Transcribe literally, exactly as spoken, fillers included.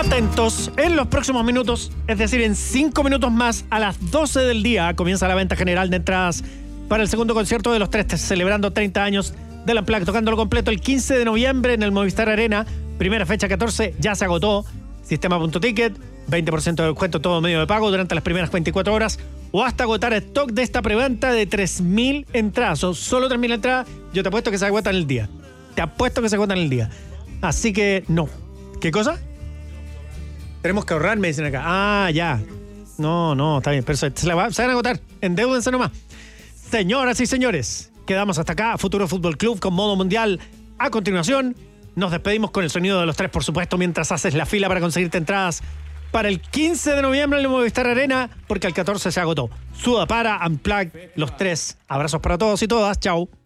Atentos, en los próximos minutos, es decir, en cinco minutos más, a las doce del día, comienza la venta general de entradas para el segundo concierto de Los Tres, celebrando treinta años del Unplugged, tocándolo completo el quince de noviembre en el Movistar Arena. Primera fecha catorce, ya se agotó. Sistema.ticket, veinte por ciento de descuento todo medio de pago durante las primeras veinticuatro horas o hasta agotar el stock de esta preventa de tres mil entradas. Son solo tres mil entradas, yo te apuesto que se agotan el día. Te apuesto que se agotan el día. Así que no. ¿Qué cosa? Tenemos que ahorrar, me dicen acá. Ah, ya. No, no, está bien. Pero se, se, la va, se van a agotar. Endeúdense nomás. Señoras y señores, quedamos hasta acá. Futuro Fútbol Club con modo mundial. A continuación, nos despedimos con el sonido de Los Tres, por supuesto, mientras haces la fila para conseguirte entradas para el quince de noviembre en el Movistar Arena, porque el catorce se agotó. Suda para Unplugged, Los Tres. Abrazos para todos y todas. Chau.